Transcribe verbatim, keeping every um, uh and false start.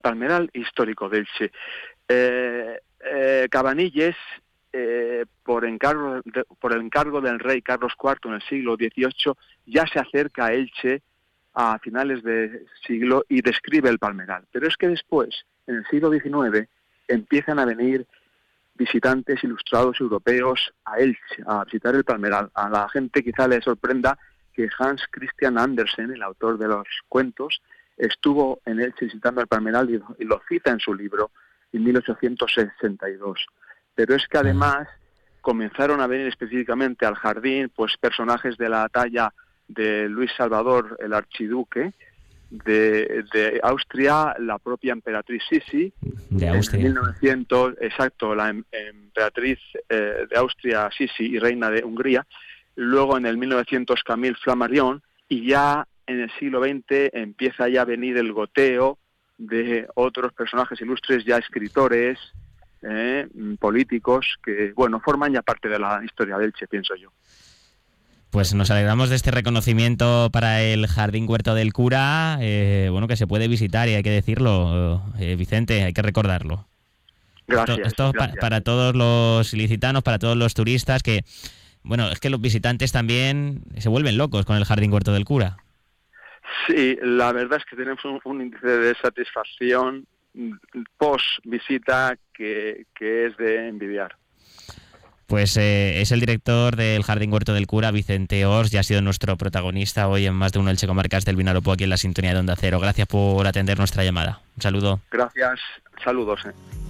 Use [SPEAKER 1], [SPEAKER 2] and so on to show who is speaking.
[SPEAKER 1] Palmeral histórico de Elche. Eh, eh, Cabanilles, eh, por encargo de, por el encargo del rey Carlos cuarto en el siglo dieciocho, ya se acerca a Elche a finales de siglo y describe el Palmeral. Pero es que después, en el siglo diecinueve, empiezan a venir visitantes ilustrados europeos a Elche, a visitar el Palmeral. A la gente quizá le sorprenda que Hans Christian Andersen, el autor de los cuentos, estuvo en Elche visitando el Palmeral y, y lo cita en su libro en mil ochocientos sesenta y dos. Pero es que además comenzaron a venir específicamente al jardín pues personajes de la talla de Luis Salvador, el archiduque, de, de Austria, la propia emperatriz Sisi,
[SPEAKER 2] de Austria.
[SPEAKER 1] En mil novecientos, exacto, la em, emperatriz eh, de Austria Sisi y reina de Hungría, luego en el mil novecientos Camille Flammarion, y ya en el siglo veinte empieza ya a venir el goteo de otros personajes ilustres, ya escritores, eh, políticos, que bueno, forman ya parte de la historia de Elche, pienso yo.
[SPEAKER 2] Pues nos alegramos de este reconocimiento para el Jardín Huerto del Cura, eh, bueno, que se puede visitar y hay que decirlo, eh, Vicente, hay que recordarlo.
[SPEAKER 1] Gracias.
[SPEAKER 2] Esto, esto
[SPEAKER 1] gracias.
[SPEAKER 2] Pa, para todos los ilicitanos, para todos los turistas, que, bueno, es que los visitantes también se vuelven locos con el Jardín Huerto del Cura.
[SPEAKER 1] Sí, la verdad es que tenemos un, un índice de satisfacción post visita que, que es de envidiar.
[SPEAKER 2] Pues eh, es el director del Jardín Huerto del Cura, Vicente Ors, ya ha sido nuestro protagonista hoy en Más de Uno Elche Comarcas del Vinalopó, aquí en la sintonía de Onda Cero. Gracias por atender nuestra llamada. Un saludo.
[SPEAKER 1] Gracias, saludos. Eh.